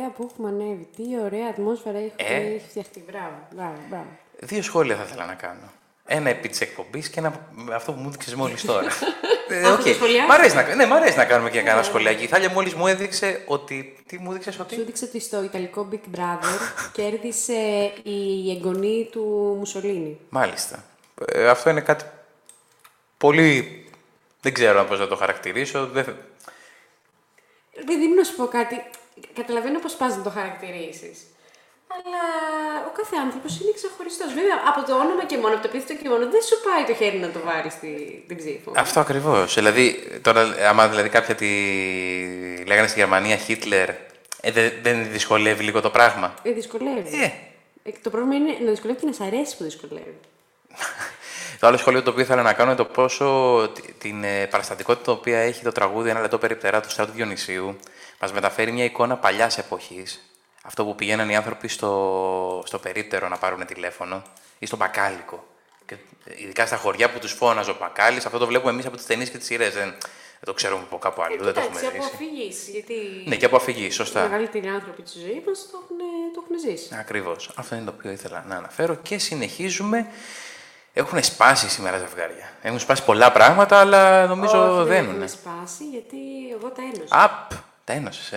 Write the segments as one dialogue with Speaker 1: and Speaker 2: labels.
Speaker 1: ωραία που έχουμε ανέβει. Τι ωραία ατμόσφαιρα έχει φτιαχτεί. Μπράβο.
Speaker 2: 2 σχόλια θα ήθελα να κάνω. Ένα επί της εκπομπής και ένα αυτό που μου έδειξες μόλις τώρα.
Speaker 1: Okay.
Speaker 2: Μ' αρέσει να κάνουμε και κανένα σχολιάκι. Η Θάλια μόλις μου έδειξε ότι. Τι μου έδειξες ότι.
Speaker 1: Σου έδειξε ότι στο Ιταλικό Big Brother κέρδισε η εγγονή του Μουσολίνη.
Speaker 2: Μάλιστα. Αυτό είναι κάτι πολύ. Δεν ξέρω πώς να το χαρακτηρίσω.
Speaker 1: Παιδί μου, να σου πω κάτι. Καταλαβαίνω πώς πας να το χαρακτηρίσεις. Αλλά ο κάθε άνθρωπος είναι ξεχωριστός. Βέβαια, από το όνομα και μόνο, από το επίθετο και μόνο, δεν σου πάει το χέρι να το βάλεις την ψήφο.
Speaker 2: Αυτό ακριβώς. Δηλαδή, τώρα, άμα δηλαδή κάποια τη λέγανε στη Γερμανία Χίτλερ, δεν δυσκολεύει λίγο το πράγμα.
Speaker 1: Δυσκολεύει. Το πρόβλημα είναι να δυσκολεύει και να σ' αρέσει που δυσκολεύει.
Speaker 2: Το άλλο σχόλιο το οποίο ήθελα να κάνω είναι το πόσο την παραστατικότητα το οποία έχει το τραγούδι «Ένα λεπτό περιπτερά» του Στράτου Διονυσίου μας μεταφέρει μια εικόνα παλιάς εποχής. Αυτό που πηγαίναν οι άνθρωποι στο περίπτερο να πάρουν τηλέφωνο ή στο μπακάλικο. Και ειδικά στα χωριά που τους φώναζε ο μπακάλης, αυτό το βλέπουμε εμείς από τις ταινίες και τις σειρές. Δεν το ξέρουμε από κάπου αλλού, δεν το έχουμε ζήσει.
Speaker 1: Από αφηγής, γιατί.
Speaker 2: Ναι, και από αφηγής, σωστά.
Speaker 1: Οι μεγαλύτεροι άνθρωποι της ζωής μας το έχουν ζήσει.
Speaker 2: Ακριβώς. Αυτό είναι το οποίο ήθελα να αναφέρω και συνεχίζουμε. Έχουν σπάσει σήμερα ζευγάρια. Έχουν σπάσει πολλά πράγματα, αλλά νομίζω δένουνε.
Speaker 1: Δεν έχουν σπάσει, γιατί εγώ τα ένωσα.
Speaker 2: Τα ένωσες,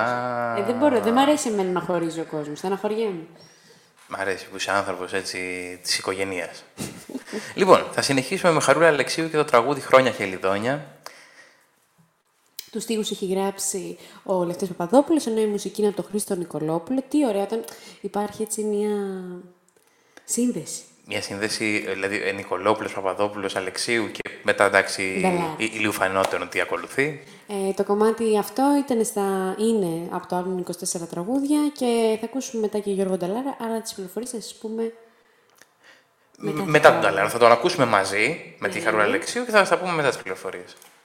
Speaker 1: Δεν μ' αρέσει εμένα να χωρίζει ο κόσμος, στεναχωριέμαι.
Speaker 2: Μ' αρέσει που είσαι άνθρωπος έτσι της οικογένειας. Λοιπόν, θα συνεχίσουμε με Χαρούλα Αλεξίου και το τραγούδι «Χρόνια Χελιδόνια».
Speaker 1: Τους στίχους έχει γράψει ο Λευτέρης Παπαδόπουλος, ενώ η μουσική είναι από τον Χρήστο Νικολόπουλο. Τι ωραία όταν υπάρχει έτσι μια σύνδεση.
Speaker 2: Μια σύνδεση, δηλαδή Νικολόπουλος, Παπαδόπουλος, Αλεξίου και μετά εντάξει ηλίου φανόταν τι ακολουθεί.
Speaker 1: Το κομμάτι αυτό είναι από το άλμπουμ 24 τραγούδια και θα ακούσουμε μετά και Γιώργο Νταλάρα, αλλά τις πληροφορίες θα σας πούμε
Speaker 2: μετά τον Νταλάρα. Θα τον ακούσουμε μαζί με τη Χαρούλα Αλεξίου και θα σας τα πούμε μετά τις πληροφορίες.